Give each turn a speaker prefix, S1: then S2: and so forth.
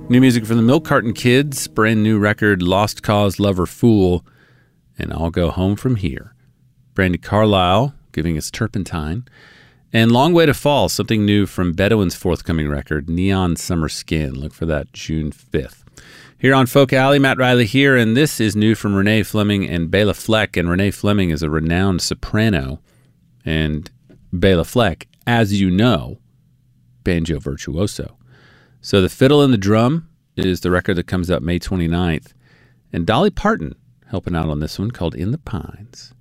S1: New music from the Milk Carton Kids, brand new record, Lost Cause, Lover, Fool, and I'll Go Home From Here. Brandi Carlile giving us Turpentine. And Long Way to Fall, something new from Bedouin's forthcoming record, Neon Summer Skin. Look for that June 5th. Here on Folk Alley, Matt Riley here, and this is new from Renee Fleming and Bela Fleck. And Renee Fleming is a renowned soprano, and Bela Fleck, as you know, banjo virtuoso. So The Fiddle and the Drum is the record that comes out May 29th. And Dolly Parton helping out on this one called In the Pines.